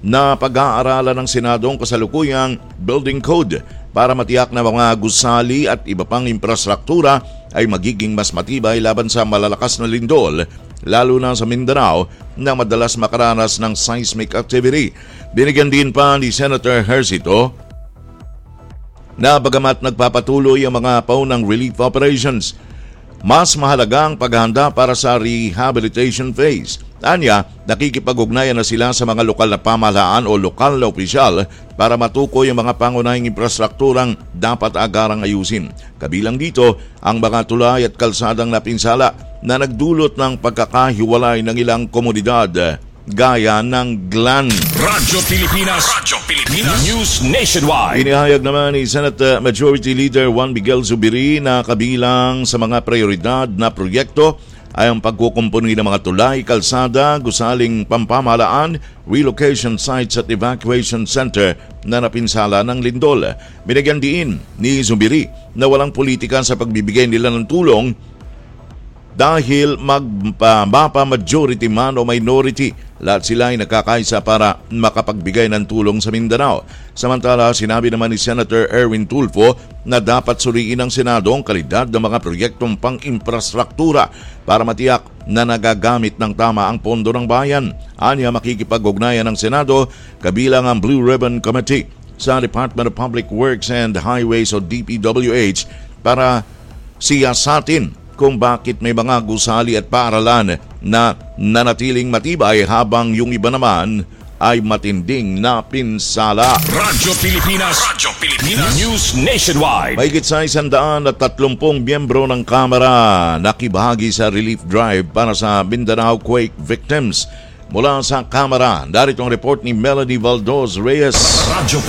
na pag-aaralan ng Senado ang kasalukuyang building code para matiyak na mga gusali at iba pang infrastruktura ay magiging mas matibay laban sa malalakas na lindol, lalo na sa Mindanao na madalas makaranas ng seismic activity. Binigyan din pa ni Senator Hercito na bagamat nagpapatuloy ang mga paunang relief operations, mas mahalaga ang paghahanda para sa rehabilitation phase. Anya, nakikipag-ugnayan na sila sa mga lokal na pamahalaan o lokal na opisyal para matukoy ang mga pangunahing infrastrukturang dapat agarang ayusin. Kabilang dito ang mga tulay at kalsadang napinsala na nagdulot ng pagkakahiwalay ng ilang komunidad gaya ng Glan. Radyo Pilipinas News Nationwide. Inihayag naman ni Senate Majority Leader Juan Miguel Zubiri na kabilang sa mga prioridad na proyekto ay ang pagkukumpuni ng mga tulay, kalsada, gusaling pampamahalaan, relocation sites at evacuation center na napinsala ng lindol. Binigyan diin ni Zubiri na walang politika sa pagbibigay nila ng tulong dahil mapa-majority man o minority, lahat sila ay nakakaisa para makapagbigay ng tulong sa Mindanao. Samantala, sinabi naman ni Senator Erwin Tulfo na dapat suriin ng Senado ang kalidad ng mga proyektong pang-infrastruktura para matiyak na nagagamit ng tama ang pondo ng bayan. Anya, makikipag-ugnayan ng Senado kabilang ang Blue Ribbon Committee sa Department of Public Works and Highways o DPWH para siyasatin kung bakit may mga gusali at paaralan na nanatiling matibay habang yung iba naman ay matinding napinsala. Radyo Pilipinas News Nationwide. Mahigit sa 130 miyembro ng Kamara nakibahagi sa relief drive para sa Mindanao quake victims. Mula sa Kamara, narito ang report ni Melanie Valdos Reyes. Radyo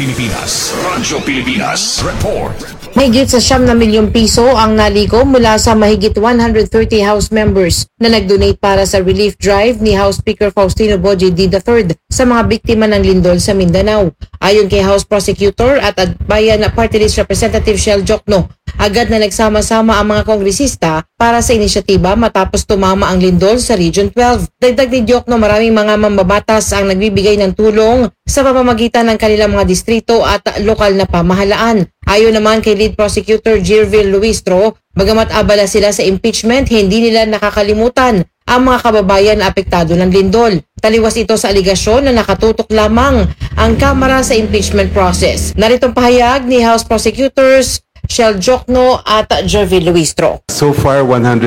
Pilipinas Report. Mahigit sa 9 milyong piso ang naliko mula sa mahigit 130 House members na nag-donate para sa relief drive ni House Speaker Faustino Boje D. III sa mga biktima ng lindol sa Mindanao. Ayon kay House Prosecutor at Bayan Party List Representative Shell Jokno, agad na nagsama-sama ang mga kongresista para sa inisyatiba matapos tumama ang lindol sa Region 12. Dagdag ni Jokno, maraming mga mambabatas ang nagbibigay ng tulong sa pamamagitan ng kanilang mga distrito at lokal na pamahalaan. Ayon naman kay Lead Prosecutor Jirvil Luistro, bagamat abala sila sa impeachment, hindi nila nakakalimutan ang mga kababayan na apektado ng lindol. Taliwas ito sa aligasyon na nakatutok lamang ang Kamara sa impeachment process. Naritong pahayag ni House Prosecutors Shell Jokno at Jirvil Luistro. So far,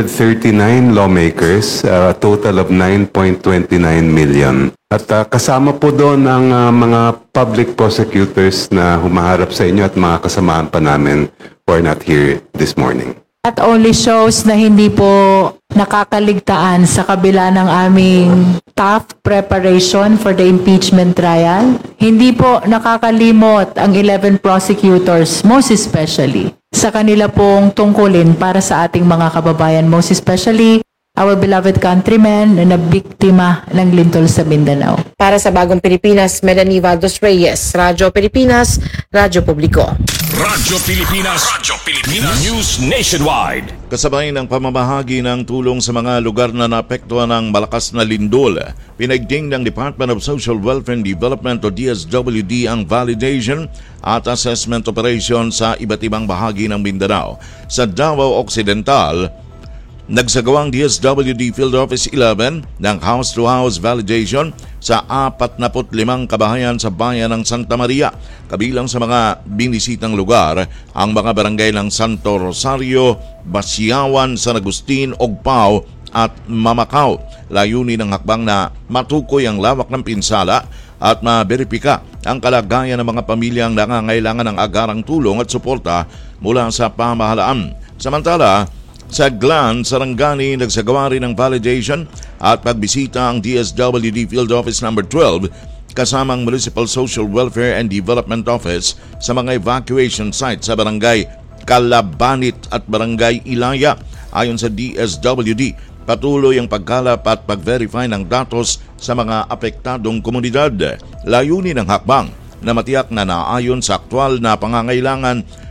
139 lawmakers, a total of 9.29 million. At kasama po doon ang mga public prosecutors na humaharap sa inyo at mga kasamahan pa namin who are not here this morning. That only shows na hindi po nakakaligtaan sa kabila ng aming tough preparation for the impeachment trial. Hindi po nakakalimot ang 11 prosecutors, most especially sa kanila pong tungkulin para sa ating mga kababayan, most especially our beloved countrymen na nabiktima ng lindol sa Mindanao. Para sa Bagong Pilipinas, Melanie Valdos Reyes, Radyo Pilipinas, Radyo Publiko. Radyo Pilipinas News Nationwide. Kasabay ng pamamahagi ng tulong sa mga lugar na naapektuhan ng malakas na lindol, pinagding ng Department of Social Welfare and Development o DSWD ang validation at assessment operation sa iba't ibang bahagi ng Mindanao. Sa Davao Occidental, nagsagawang DSWD Field Office 11 ng house-to-house validation sa 45 kabahayan sa bayan ng Santa Maria. Kabilang sa mga binisitang lugar ang mga barangay ng Santo Rosario, Basiawan, San Agustin, Ogpao at Mamakaw. Layunin ng hakbang na matukoy ang lawak ng pinsala at maberipika ang kalagayan ng mga pamilyang nangangailangan ng agarang tulong at suporta mula sa pamahalaan. Samantala, sa Glan, Sarangani, nagsagawa rin ng validation at pagbisita ang DSWD Field Office No. 12 kasamang Municipal Social Welfare and Development Office sa mga evacuation sites sa Barangay Calabanit at Barangay Ilaya. Ayon sa DSWD, patuloy ang pagkalap at pag-verify ng datos sa mga apektadong komunidad. Layunin ng hakbang na matiyak na naayon sa aktwal na pangangailangan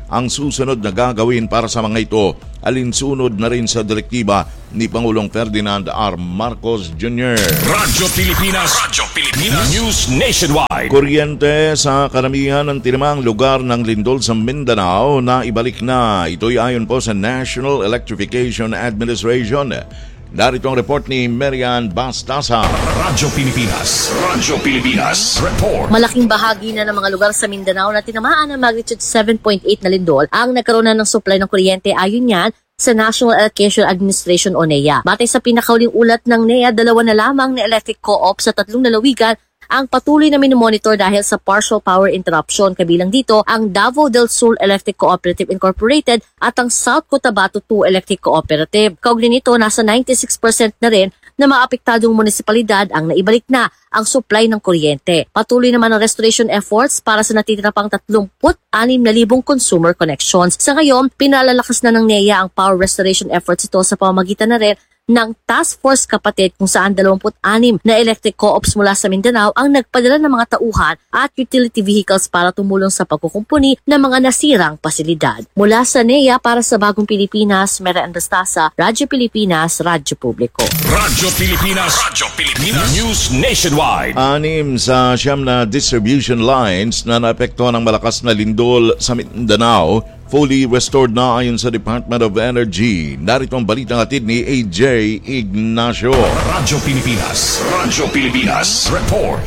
ang susunod na gagawin para sa mga ito, alinsunod na rin sa direktiba ni Pangulong Ferdinand R. Marcos Jr. Radyo Pilipinas. News Nationwide. Kuryente sa karamihan ng tinamang lugar ng lindol sa Mindanao na ibalik na. Ito'y ayon po sa National Electrification Administration. Narito ang report ni Marian Bastasa. Radyo Pilipinas. Report. Malaking bahagi na ng mga lugar sa Mindanao na tinamaan ng magnitude 7.8 na lindol ang nagkaroon na ng supply ng kuryente ayon yan sa National Electrification Administration o NEA. Batay sa pinakauling ulat ng NEA, 2 na lamang na electric co-op sa 3 lalawigan ang patuloy na minomonitor dahil sa partial power interruption. Kabilang dito ang Davao del Sur Electric Cooperative Incorporated at ang South Cotabato 2 Electric Cooperative. Kaugnay nito, nasa 96% na rin na mga apektadong munisipalidad ang naibalik na ang supply ng kuryente. Patuloy naman ang restoration efforts para sa natitira pang 36,000 consumer connections. Sa ngayon, pinalalakas na ng NEA ang power restoration efforts ito sa pamamagitan na rin ng Task Force Kapatid kung saan 26 na electric co-ops mula sa Mindanao ang nagpadala ng mga tauhan at utility vehicles para tumulong sa pagkukumpuni ng mga nasirang pasilidad. Mula sa NEA para sa Bagong Pilipinas, Marian Bastasa, Radyo Pilipinas, Radyo Publiko. Radyo Pilipinas. News Nationwide. 6 sa 9 na distribution lines na naapektuhan ng malakas na lindol sa Mindanao fully restored na ayon sa Department of Energy. Narito ang balitang hatid ni AJ Ignacio. Radyo Pilipinas. Report.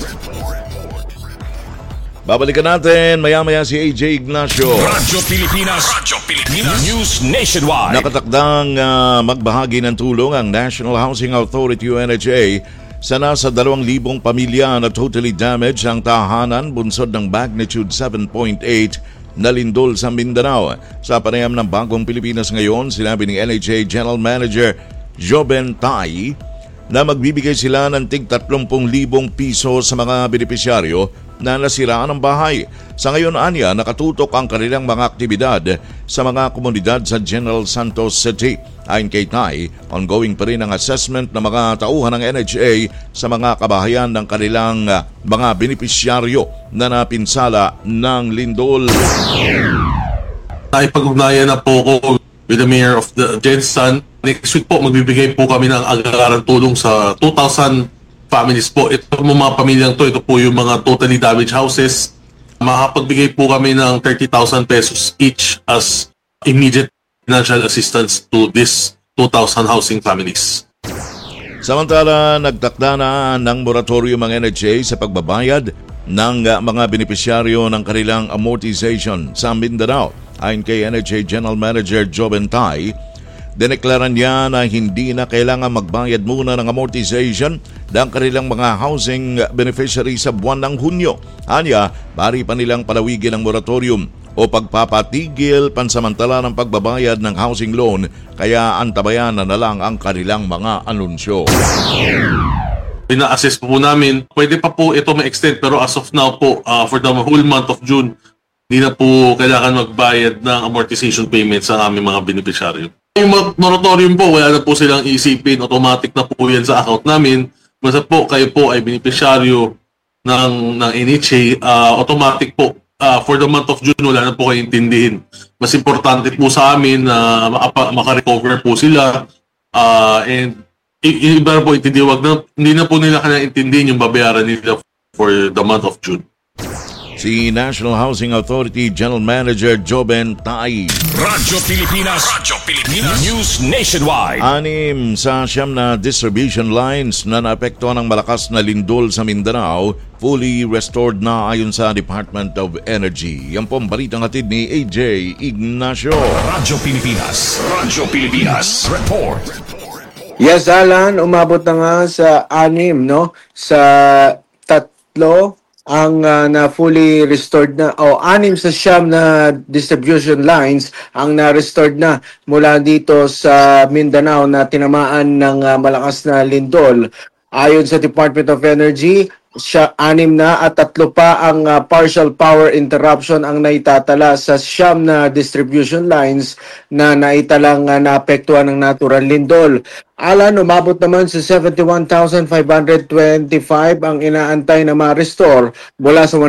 Babalikan natin maya-maya si AJ Ignacio. Radyo Pilipinas. News Nationwide. Nakatakdang magbahagi ng tulong ang National Housing Authority o NHA sa nasa 2,000 pamilya na totally damaged ang tahanan bunsod ng magnitude 7.8 na lindol sa Mindanao. Sa panayam ng Bagong Pilipinas ngayon, sinabi ni NHA General Manager Joben Tai na magbibigay sila ng tig 30,000 piso sa mga benepisyaryo na nasiraan ng bahay. Sa ngayon, anya, nakatutok ang kanilang mga aktibidad sa mga komunidad sa General Santos City. Ayon kay Tai, ongoing pa rin ang assessment ng mga tauhan ng NHA sa mga kabahayan ng kanilang mga benepisyaryo na napinsala ng lindol. Naipag-ugnayan na po ko with the Mayor of the Jensen. Next week po, magbibigay po kami ng agagarang tulong sa 2,000 families po. Ito po mga pamilyang to, ito po yung mga totally damaged houses. Makapagbigay po kami ng 30,000 pesos each as immediate financial assistance to this 2,000 housing families. Samantala, nagtakda na ng moratorium ang NHA sa pagbabayad ng mga benepisyaryo ng kanilang amortization sa Mindanao. Ayon kay NHA General Manager Joben Tai, dineklaran niya na hindi na kailangan magbayad muna ng amortization ng kanilang mga housing beneficiaries sa buwan ng Hunyo. Anya, bari pa nilang palawigin ang moratorium o pagpapatigil pansamantala ng pagbabayad ng housing loan, kaya antabayan na lang ang kanilang mga anunsyo. Pina-assess po namin, pwede pa po ito ma-extend pero as of now po, for the whole month of June, hindi na po kailangan magbayad ng amortization payments sa aming mga beneficiaryo. Yung moratorium po, wala na po silang isipin, automatic na po yan sa account namin. Basta po kayo po ay beneficiaryo ng NHA, automatic po. For the month of June, wala na po kayo intindihin. Mas importante po sa amin na makarecover po sila. And iba na po intindihin, hindi na po nila kailangan intindihin yung babayaran nila for the month of June. Si National Housing Authority General Manager Joben Tai. Radyo Pilipinas. News Nationwide. 6 sa 9 na distribution lines na naapektuhan ng malakas na lindol sa Mindanao fully restored na ayon sa Department of Energy. Yan po ang balitang hatid ni AJ Ignacio. Radyo Pilipinas. Report. Yes, Alan, umabot na nga sa 6, no? Sa 3 ang na fully restored na, o 6 sa 9 na distribution lines ang na-restored na mula dito sa Mindanao na tinamaan ng malakas na lindol. Ayon sa Department of Energy, 6 na at 3 pa ang partial power interruption ang naitatala sa 9 na distribution lines na naitalang naapektuhan ng natural lindol. Alan, umabot naman sa 71,525 ang inaantay na ma-restore mula sa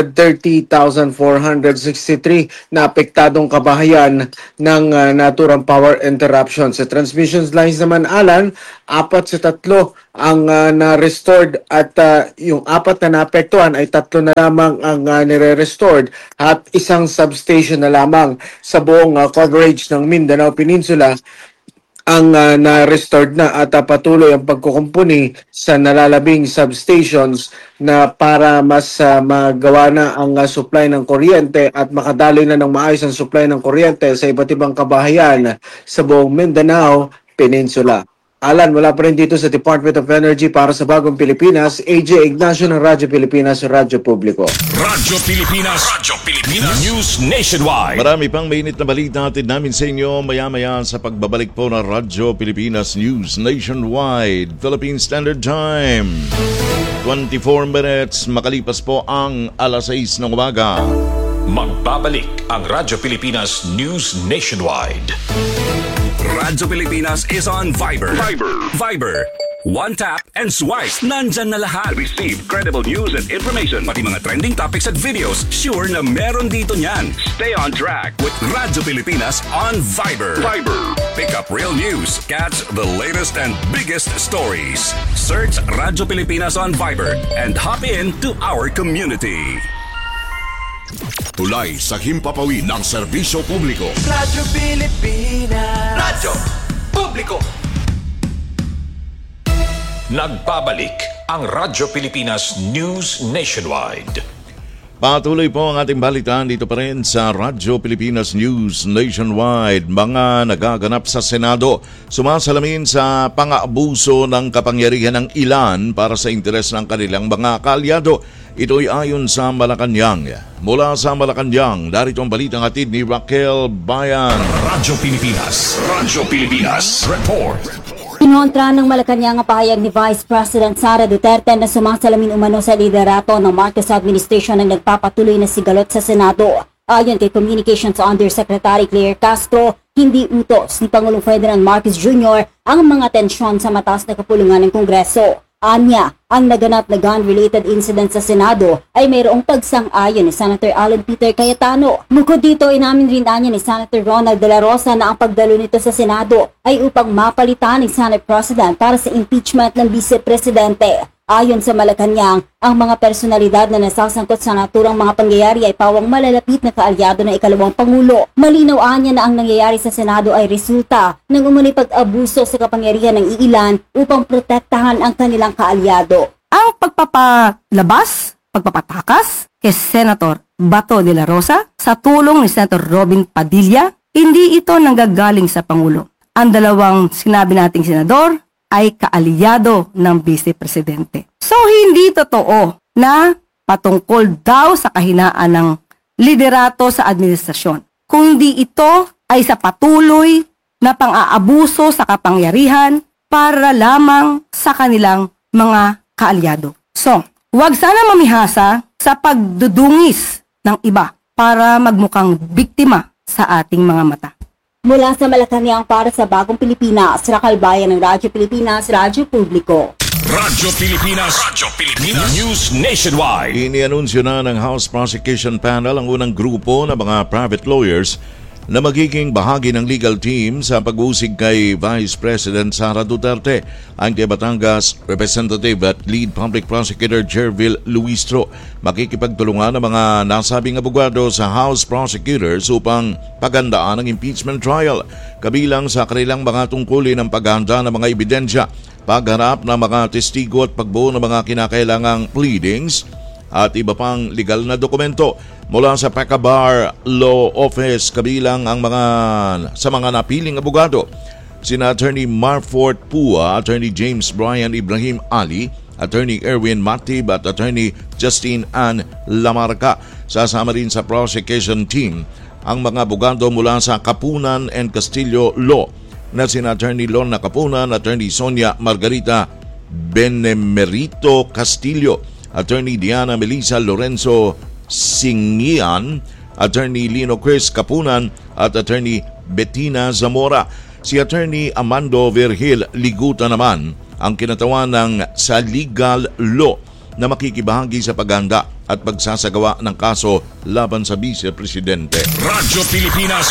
130,463 na apektadong kabahayan ng naturang power interruption. Sa transmission lines naman, Alan, 4 sa 3 ang na-restored at yung 4 na naapektuhan ay 3 na lamang ang nire-restored at 1 substation na lamang sa buong coverage ng Mindanao Peninsula ang na-restored na at patuloy ang pagkukumpuni sa nalalabing substations na para mas magawa na ang supply ng kuryente at makadaloy na ng maayos ang supply ng kuryente sa iba't ibang kabahayan sa buong Mindanao Peninsula. Alan, wala pa rin dito sa Department of Energy para sa Bagong Pilipinas, AJ Ignacio ng Radyo Pilipinas, Radyo Publiko. Radyo Pilipinas. Radyo Pilipinas. News Nationwide. Marami pang mainit na balita natin namin sa inyo maya-maya sa pagbabalik po ng Radyo Pilipinas News Nationwide. Philippine Standard Time. 24 minutes makalipas po ang 6:00 ng umaga. Magbabalik ang Radyo Pilipinas News Nationwide. Radyo Pilipinas is on Viber. Viber. One tap and swipe. Nandyan na lahat. Receive credible news and information. Pati mga trending topics at videos. Sure na meron dito niyan. Stay on track with Radyo Pilipinas on Viber. Pick up real news. Catch the latest and biggest stories. Search Radyo Pilipinas on Viber and hop in to our community. Tulay sa himpapawid ng serbisyo publiko. Radyo Pilipinas. Radyo Publiko. Nagbabalik ang Radyo Pilipinas News Nationwide. Patuloy po ang ating balitaan dito pa rin sa Radyo Pilipinas News Nationwide. Mga nagaganap sa Senado, sumasalamin sa pang-aabuso ng kapangyarihan ng ilan para sa interes ng kanilang mga kaalyado. Ito'y ayon sa Malacanang. Mula sa Malacanang, darito ang balitang hatid ni Raquel Bayan. Radyo Pilipinas. Radyo Pilipinas. Report. Kinontra ng Malacanang ang pahayag ni Vice President Sara Duterte na sumasalamin umano sa liderato ng Marcos administration ang nagpapatuloy na sigalot sa Senado. Ayon kay Communications Undersecretary Claire Castro, hindi utos ni Pangulong Ferdinand Marcos Jr. ang mga tensyon sa mataas na kapulungan ng Kongreso. Anya, ang naganap na gun-related incident sa Senado ay mayroong pagsang-ayon ni Senator Alan Peter Cayetano. Bukod dito, inamin rin anya ni Senator Ronald De La Rosa na ang pagdalo nito sa Senado ay upang mapalitan ni Senate President para sa impeachment ng Vice Presidente. Ayon sa Malacanang, ang mga personalidad na nasasangkot sa naturang mga pangyayari ay pawang malalapit na kaalyado ng ikalawang Pangulo. Malinaw anya na ang nangyayari sa Senado ay resulta ng umano'y pag-abuso sa kapangyarihan ng iilan upang protektahan ang kanilang kaalyado. Ang pagpapalabas, pagpapatakas kay Senator Bato de la Rosa sa tulong ni Senator Robin Padilla, hindi ito nanggagaling sa Pangulo. Ang dalawang sinabi nating senador ay kaalyado ng Vice Presidente. So hindi totoo na patungkol daw sa kahinaan ng liderato sa administrasyon. Kundi ito ay sa patuloy na pang-aabuso sa kapangyarihan para lamang sa kanilang mga kaalyado. So, huwag sana mamihasa sa pagdudungis ng iba para magmukhang biktima sa ating mga mata. Mula sa Malacanang para sa Bagong Pilipinas, Raquel Bayan ng Radyo Pilipinas, Radyo Publiko. Radyo Pilipinas. Radyo Pilipinas. News Nationwide. Inianunsyo na ng House Prosecution Panel ang unang grupo ng mga private lawyers na magiging bahagi ng legal team sa pag-uusig kay Vice President Sara Duterte. Ang kay Batangas Representative at Lead Public Prosecutor Jervil Luistro makikipagtulungan ng mga nasabing abogado sa House Prosecutors upang paghandaan ang impeachment trial. Kabilang sa kanilang mga tungkulin ng paghahanda ng mga ebidensya, pagharap ng mga testigo at pagbuo ng mga kinakailangang pleadings at iba pang legal na dokumento. Mula sa Pacabar Law Office, kabilang ang mga napiling abogado, sina Attorney Marfort Pua, Attorney James Brian Ibrahim Ali, Attorney Erwin Matib at Attorney Justine Ann Lamarca. Sasama rin sa prosecution team ang mga abogado mula sa Kapunan and Castillo Law na sina Attorney Lorna Kapunan, Attorney Sonia Margarita Benemerito Castillo Attorney Diana Melissa Lorenzo Singian, Attorney Lino Chris Kapunan at Attorney Bettina Zamora. Si Attorney Amando Virgil Liguta naman ang kinatawan ng sa legal law na makikibahagi sa paghanda at pagsasagawa ng kaso laban sa Vice Presidente. Radyo Pilipinas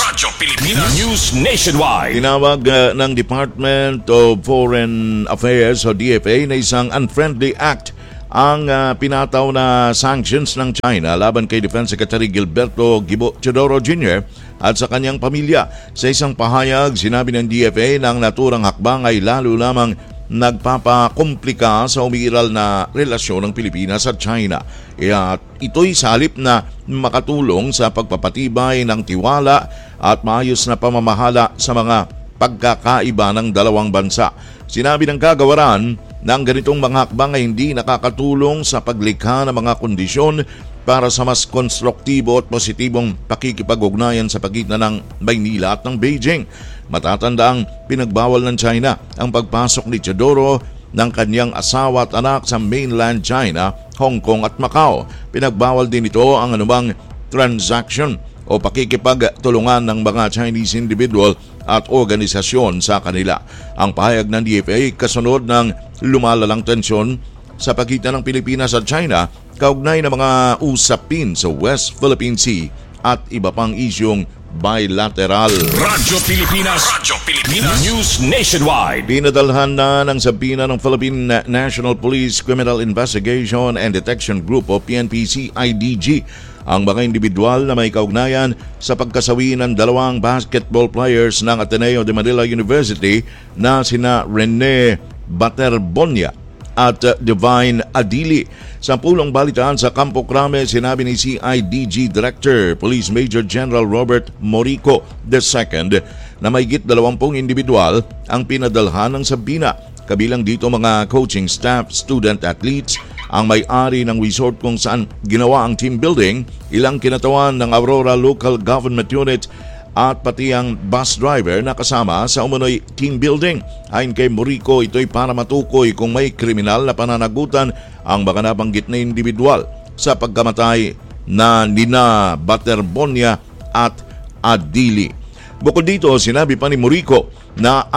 News Nationwide. Tinawag ng Department of Foreign Affairs o DFA na isang unfriendly act ang pinataw na sanctions ng China laban kay Defense Secretary Gilberto Gibo Teodoro Jr. at sa kanyang pamilya. Sa isang pahayag, sinabi ng DFA na ang naturang hakbang ay lalo lamang nagpapakomplika sa umiiral na relasyon ng Pilipinas at China. At ito'y salip na makatulong sa pagpapatibay ng tiwala at maayos na pamamahala sa mga pagkakaiba ng dalawang bansa. Sinabi ng kagawaran na ang ganitong mga hakbang ay hindi nakakatulong sa paglikha ng mga kondisyon para sa mas konstruktibo at positibong pakikipag-ugnayan sa pagitan ng Maynila at ng Beijing. Matatandaang pinagbawal ng China ang pagpasok ni Teodoro ng kanyang asawa at anak sa mainland China, Hong Kong at Macau. Pinagbawal din ito ang anumang transaction o pakikipagtulungan ng mga Chinese individual at organisasyon sa kanila. Ang pahayag ng DFA kasunod ng lumalalang tensyon sa pagitan ng Pilipinas at China kaugnay ng mga usapin sa West Philippine Sea at iba pang isyong bilateral. Radyo Pilipinas News Nationwide. Pinadalhan na ng sabina ng Philippine National Police Criminal Investigation and Detection Group o PNP-CIDG ang mga individual na may kaugnayan sa pagkasawi ng dalawang basketball players ng Ateneo de Manila University na sina Rene Baterbonia at Divine Adili. Sa pulong balitaan sa Campo Crame, sinabi ni CIDG Director Police Major General Robert Morico II na mahigit 20 individual ang pinadalhan ng sabina. Kabilang dito mga coaching staff, student athletes, ang may-ari ng resort kung saan ginawa ang team building, ilang kinatawan ng Aurora Local Government Unit at pati ang bus driver na kasama sa umunoy team building. Ayon kay Morico, ito'y para matukoy kung may kriminal na pananagutan ang mga nabanggit na individual sa pagkamatay na nina Baterbonia at Adili. Bukod dito, sinabi pa ni Morico na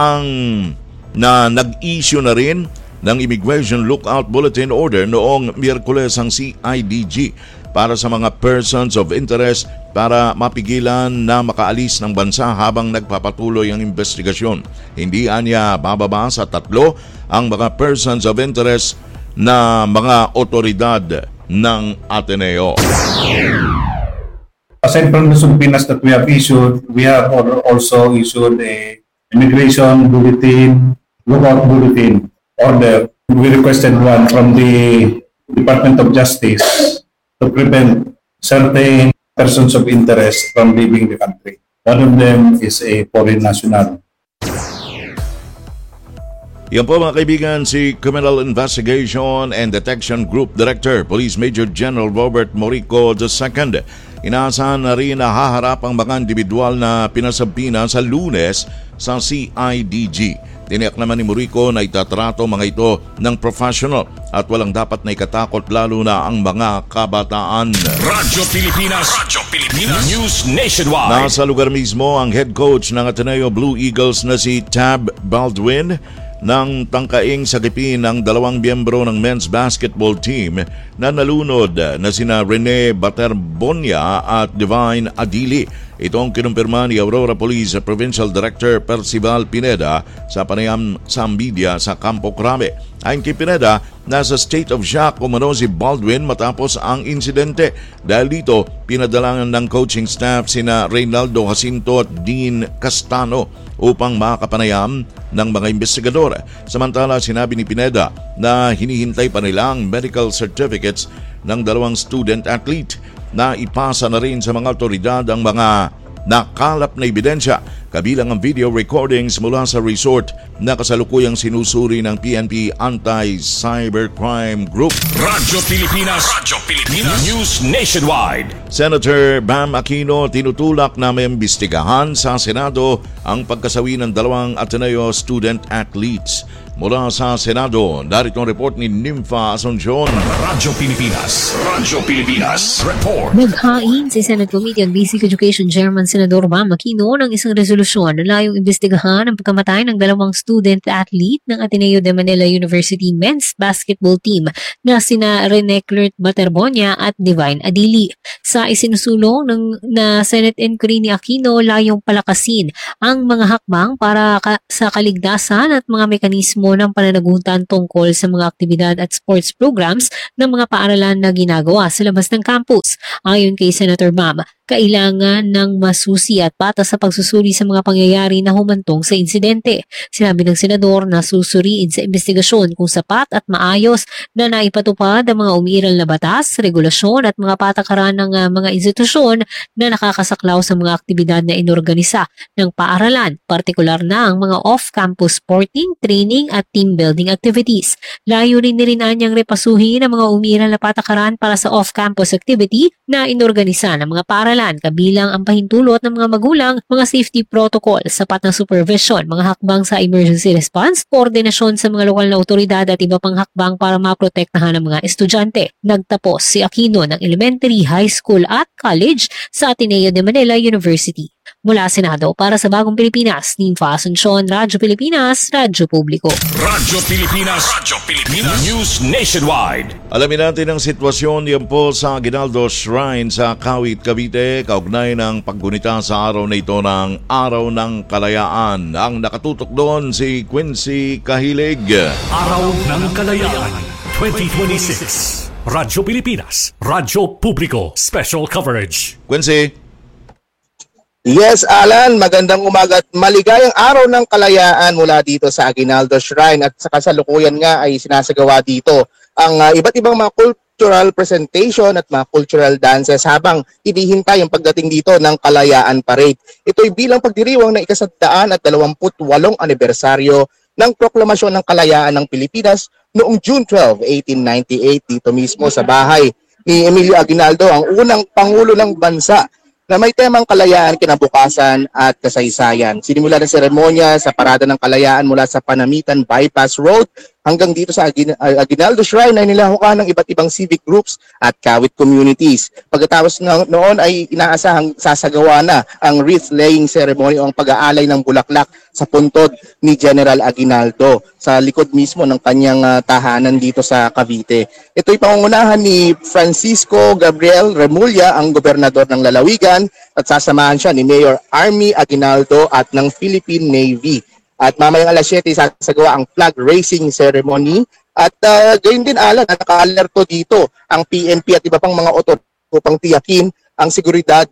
nag-issue na rin ng Immigration Lookout Bulletin Order noong Miyerkules ang CIDG para sa mga persons of interest para mapigilan na makaalis ng bansa habang nagpapatuloy ang investigasyon. Hindi anya bababa sa 3 ang mga persons of interest na mga otoridad ng Ateneo. Aside from the subpoenas that we have issued, we have also issued a immigration bulletin, lookout bulletin order. We requested one from the Department of Justice to prevent certain persons of interest from leaving the country. One of them is a foreign national. Yan po mga kaibigan, si Criminal Investigation and Detection Group Director Police Major General Robert Morico II. Inaasahan na rin na haharap ang mga individual na pinasabina sa Lunes sa CIDG. Tiniyak naman ni Morico na itatrato mga ito ng professional at walang dapat na ikatakot lalo na ang mga kabataan. Radyo Pilipinas News Nationwide. Nasa lugar mismo ang head coach ng Ateneo Blue Eagles na si Tab Baldwin nang tangkaing sagipin ng 2 miyembro ng men's basketball team na nalunod na sina Rene Baterbonia at Divine Adili. Ito ang kinumpirma ni Aurora Police Provincial Director Percival Pineda sa panayam sa media sa Campo Crame. Ayon kay Pineda, nasa state of shock umano si Baldwin matapos ang insidente. Dahil dito, pinadalangan ng coaching staff sina Reynaldo Jacinto at Dean Castano upang makapanayam ng mga investigador. Samantala, sinabi ni Pineda na hinihintay pa nila ang medical certificates ng 2 student athlete na ipasa na rin sa mga otoridad ang mga nakalap na ebidensya kabilang ang video recordings mula sa resort na kasalukuyang sinusuri ng PNP Anti-Cybercrime Group. Radyo Pilipinas News Nationwide. Senator Bam Aquino tinutulak na may imbestigahan sa Senado ang pagkasawi ng 2 Ateneo student athletes. Mula sa Senado, narito ang report ni Nympha Asuncion. Radyo Pilipinas Report. Naghain si Senate Committee on Basic Education Chairman Senador Bam Aquino ng isang resolusyon na layong imbestigahan ang pagkamatay ng dalawang student athlete ng Ateneo de Manila University men's basketball team na sina Rene Clert Baterbonia at Divine Adili. Sa isinusulong na Senate inquiry ni Aquino, layong palakasin ang mga hakbang para sa kaligtasan at mga mekanismo ng pananagutan tungkol sa mga aktibidad at sports programs ng mga paaralan na ginagawa sa labas ng campus. Ayon kay Senator Bam, kailangan ng masusi at patas sa pagsusuri sa mga pangyayari na humantong sa insidente. Sinabi ng senador na susuriin sa investigasyon kung sapat at maayos na naipatupad ang mga umiiral na batas, regulasyon at mga patakaran ng mga institusyon na nakakasaklaw sa mga aktibidad na inorganisa ng paaralan, partikular na ang mga off-campus sporting, training at team building activities. Layo rin niyang repasuhin ang mga umiiral na patakaran para sa off-campus activity na inorganisa ng mga paaralan, kabilang ang pahintulot ng mga magulang, mga safety protocol, sapat na supervision, mga hakbang sa emergency response, koordinasyon sa mga lokal na otoridad at iba pang hakbang para maprotektahan ang mga estudyante. Nagtapos si Aquino ng elementary, high school at college sa Ateneo de Manila University. Mula Senado para sa Bagong Pilipinas, Nympha Asuncion, Radyo Pilipinas, Radyo Publiko. Radyo Pilipinas News Nationwide. Alamin natin ang sitwasyon diyan po sa Aguinaldo Shrine sa Kawit, Cavite, kaugnay ng paggunita sa araw na ito ng Araw ng Kalayaan. Ang nakatutok doon si Quincy Kahilig. Araw ng Kalayaan 2026. Radyo Pilipinas, Radyo Publiko, Special Coverage. Quincy. Yes, Alan, magandang umaga at maligayang araw ng kalayaan mula dito sa Aguinaldo Shrine at sa kasalukuyan nga ay sinasagawa dito ang iba't ibang mga cultural presentation at mga cultural dances habang hinihintay yung pagdating dito ng Kalayaan Parade. Ito'y bilang pagdiriwang ng ika-128 anibersaryo ng proklamasyon ng kalayaan ng Pilipinas noong June 12, 1898 dito mismo sa bahay ni Emilio Aguinaldo, ang unang pangulo ng bansa na may temang kalayaan, kinabukasan at kasaysayan. Sinimula ng seremonya sa Parada ng Kalayaan mula sa Panamitan Bypass Road hanggang dito sa Aguinaldo Shrine ay nilahukan ng iba't ibang civic groups at kawit communities. Pagkatapos noon ay inaasahang sasagawa na ang wreath laying ceremony o ang pag-aalay ng bulaklak sa puntod ni General Aguinaldo sa likod mismo ng kanyang tahanan dito sa Cavite. Ito'y pangungunahan ni Francisco Gabriel Remulla, ang gobernador ng Lalawigan, at sasamahan siya ni Mayor Army Aguinaldo at ng Philippine Navy. At mamayang alas 7 sasagawa ang flag raising ceremony at gayon din, Alan, nakaalerto dito ang PNP at iba pang mga otoridad upang tiyakin ang seguridad